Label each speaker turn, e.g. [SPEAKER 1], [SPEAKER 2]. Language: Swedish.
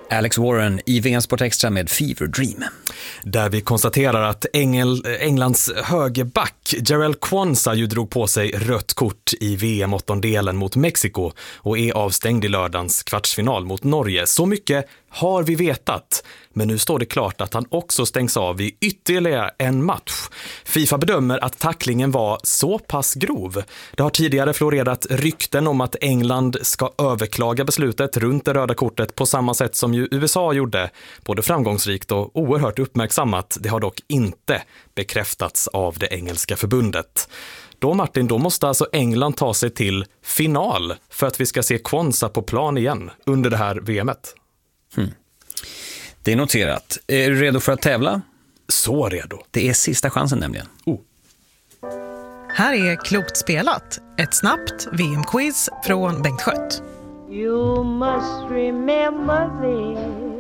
[SPEAKER 1] Alex Warren i VN Sport Extra med Fever Dream.
[SPEAKER 2] Där vi konstaterar att Englands högerback Jarell Quansah ju drog på sig rött kort i VM-åttondelen mot Mexiko och är avstängd i lördagens kvartsfinal mot Norge. Så mycket har vi vetat, men nu står det klart att han också stängs av i ytterligare en match. FIFA bedömer att tacklingen var så pass grov. Det har tidigare florerat rykten om att England ska överklaga beslutet runt det röda kortet på samma sätt som ju USA gjorde. Både framgångsrikt och oerhört uppmärksammat. Det har dock inte bekräftats av det engelska förbundet. Då Martin, då måste alltså England ta sig till final för att vi ska se Quansah på plan igen under det här VMet.
[SPEAKER 1] Det är noterat. Är du redo för att tävla?
[SPEAKER 2] Så redo.
[SPEAKER 1] Det är sista chansen nämligen.
[SPEAKER 3] Här är Klokt spelat. Ett snabbt VM-quiz från Bengt Schött.
[SPEAKER 4] You must remember this.